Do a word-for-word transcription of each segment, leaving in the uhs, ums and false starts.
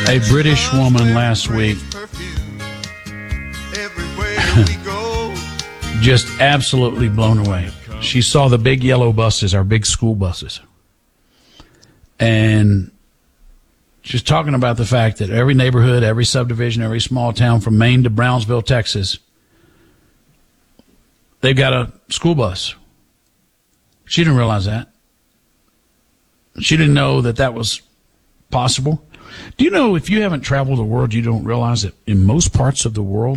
A British woman last week just absolutely blown away. She saw the big yellow buses, our big school buses. And she's talking about the fact that every neighborhood, every subdivision, every small town from Maine to Brownsville, Texas, they've got a school bus. She didn't realize that. She didn't know that that was possible. Do you know if you haven't traveled the world, you don't realize that in most parts of the world,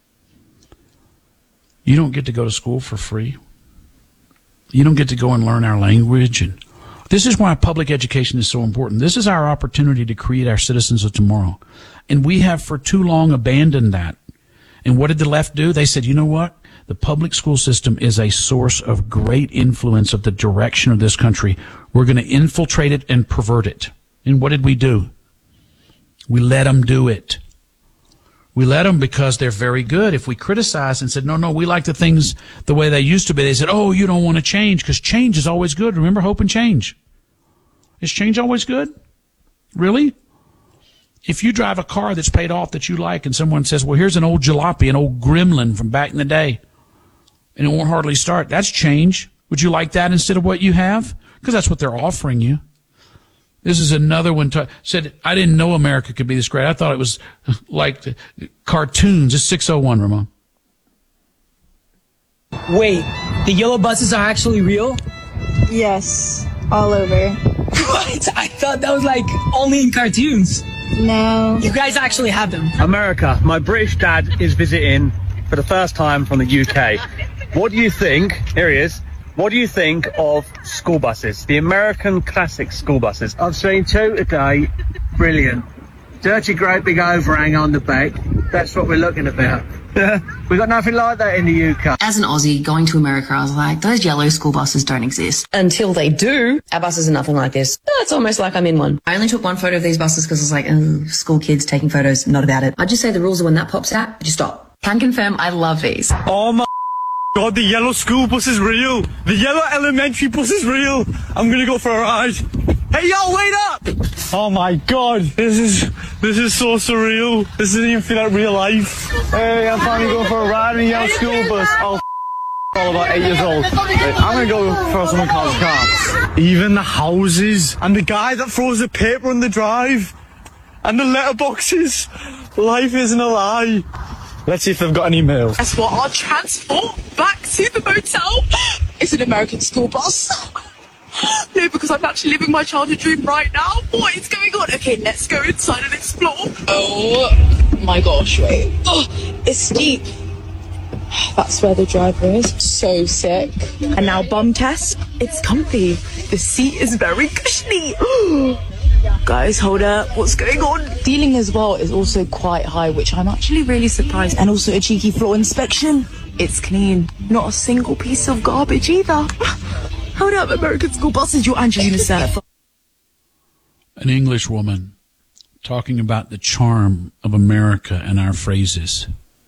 you don't get to go to school for free. You don't get to go and learn our language. And this is why public education is so important. This is our opportunity to create our citizens of tomorrow. And we have for too long abandoned that. And what did the left do? They said, you know what? The public school system is a source of great influence of the direction of this country. We're going to infiltrate it and pervert it. And what did we do? We let them do it. We let them because they're very good. If we criticized and said, no, no, we like the things the way they used to be, they said, oh, you don't want to change because change is always good. Remember, hope and change. Is change always good? Really? If you drive a car that's paid off that you like and someone says, well, here's an old jalopy, an old gremlin from back in the day, and it won't hardly start, that's change. Would you like that instead of what you have? Because that's what they're offering you. This is another one. T- said, I didn't know America could be this great. I thought it was like cartoons. It's six oh one, Ramon. Wait, the yellow buses are actually real? Yes, all over. What? I thought that was like only in cartoons. No. You guys actually have them. America. My British dad is visiting for the first time from the U K. What do you think? Here he is. What do you think of school buses? The American classic school buses. I've seen two today. Brilliant. Dirty, great big overhang on the back. That's what we're looking about. We got nothing like that in the U K. As an Aussie going to America, I was like, those yellow school buses don't exist. Until they do, our buses are nothing like this. It's almost like I'm in one. I only took one photo of these buses because I was like, oh, school kids taking photos, not about it. I just say the rules are when that pops out, you stop. Can confirm I love these. Oh my God, the yellow school bus is real. The yellow elementary bus is real. I'm gonna go for a ride. Hey, y'all, wait up! Oh my God, this is this is so surreal. This doesn't even feel like real life. Hey, I'm finally going for a ride in a yellow school bus. Oh, all about eight years old. I'm gonna go for someone called Carts. Even the houses and the guy that throws the paper on the drive and the letterboxes. Life isn't a lie. Let's see if they've got any mail. That's what our transport back to the motel is an American school bus. No, because I'm actually living my childhood dream right now. What is going on? Okay, let's go inside and explore. Oh my gosh, wait. Oh, it's steep. That's where the driver is. So sick. And now bum test. It's comfy. The seat is very cushiony. Guys, hold up. What's going on? Ceiling as well is also quite high, which I'm actually really surprised. And also a cheeky floor inspection. It's clean. Not a single piece of garbage either. Hold up, American school buses, you're Angelina Surf. An English woman talking about the charm of America and our phrases.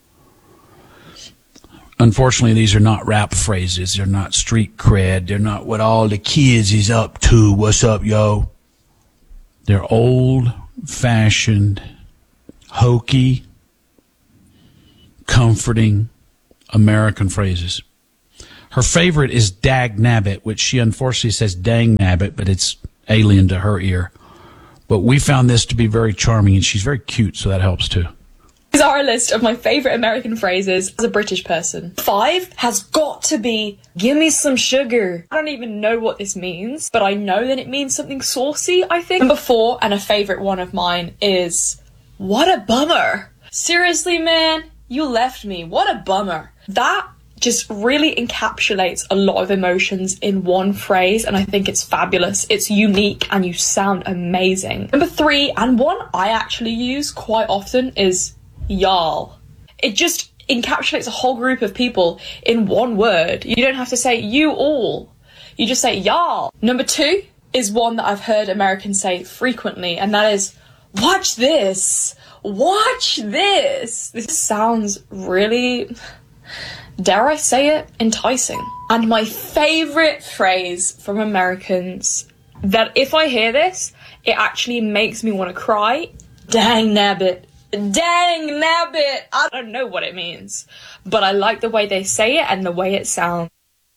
Unfortunately, these are not rap phrases. They're not street cred. They're not what all the kids is up to. What's up, yo? They're old-fashioned, hokey, comforting American phrases. Her favorite is dag nabbit, which she unfortunately says dang nabbit, but it's alien to her ear. But we found this to be very charming, and she's very cute, so that helps too. These are a list of my favourite American phrases as a British person. Five has got to be, give me some sugar. I don't even know what this means, but I know that it means something saucy, I think. Number four, and a favourite one of mine, is, what a bummer. Seriously, man, you left me. What a bummer. That just really encapsulates a lot of emotions in one phrase, and I think it's fabulous. It's unique, and you sound amazing. Number three, and one I actually use quite often, is y'all. It just encapsulates a whole group of people in one word. You don't have to say you all. You just say y'all. Number two is one that I've heard Americans say frequently, and that is, watch this. Watch this. This sounds really, dare I say it, enticing. And my favourite phrase from Americans, that if I hear this, it actually makes me want to cry, Dang nabbit. Dang nabbit. I don't know what it means, but I like the way they say it and the way it sounds.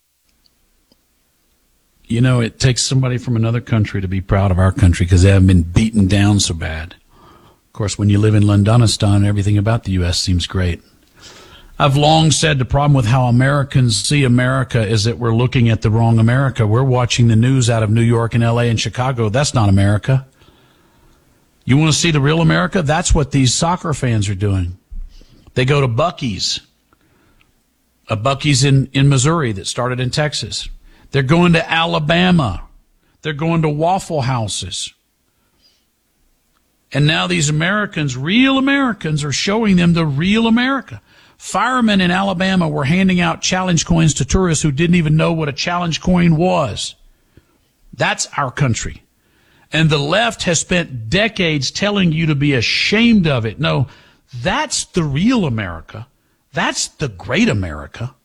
You know, it takes somebody from another country to be proud of our country because they haven't been beaten down so bad. Of course, when you live in Londonistan, everything about the U S seems great. I've long said the problem with how Americans see America is that we're looking at the wrong America. We're watching the news out of New York and L A and Chicago. That's not America. You want to see the real America? That's what these soccer fans are doing. They go to Buc-ee's. A Buc-ee's in, in Missouri that started in Texas. They're going to Alabama. They're going to Waffle Houses. And now these Americans, real Americans, are showing them the real America. Firemen in Alabama were handing out challenge coins to tourists who didn't even know what a challenge coin was. That's our country. And the left has spent decades telling you to be ashamed of it. No, that's the real America. That's the great America.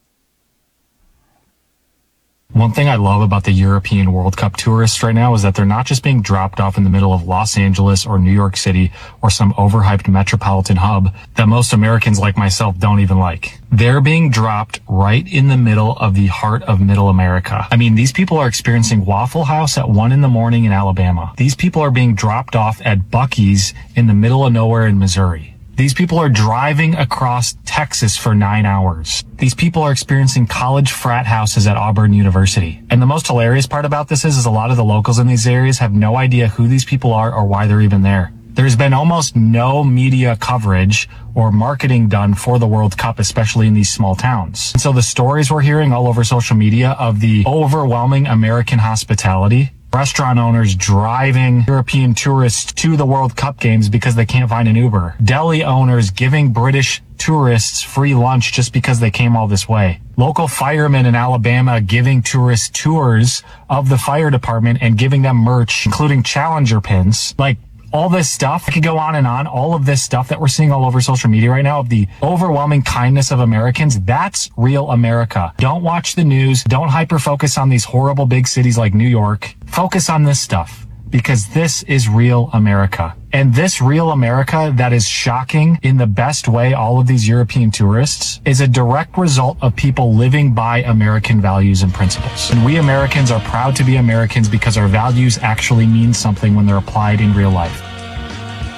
One thing I love about the European World Cup tourists right now is that they're not just being dropped off in the middle of Los Angeles or New York City or some overhyped metropolitan hub that most Americans like myself don't even like. They're being dropped right in the middle of the heart of middle America. I mean, these people are experiencing Waffle House at one in the morning in Alabama. These people are being dropped off at Buc-ee's in the middle of nowhere in Missouri. These people are driving across Texas for nine hours. These people are experiencing college frat houses at Auburn University. And the most hilarious part about this is, is a lot of the locals in these areas have no idea who these people are or why they're even there. There's been almost no media coverage or marketing done for the World Cup, especially in these small towns. And so the stories we're hearing all over social media of the overwhelming American hospitality, restaurant owners driving European tourists to the World Cup games because they can't find an Uber. Deli owners giving British tourists free lunch just because they came all this way. Local firemen in Alabama giving tourists tours of the fire department and giving them merch, including Challenger pins. Like, all this stuff, I could go on and on, all of this stuff that we're seeing all over social media right now of the overwhelming kindness of Americans, that's real America. Don't watch the news. Don't hyper-focus on these horrible big cities like New York. Focus on this stuff, because this is real America. And this real America that is shocking in the best way all of these European tourists is a direct result of people living by American values and principles. And we Americans are proud to be Americans because our values actually mean something when they're applied in real life.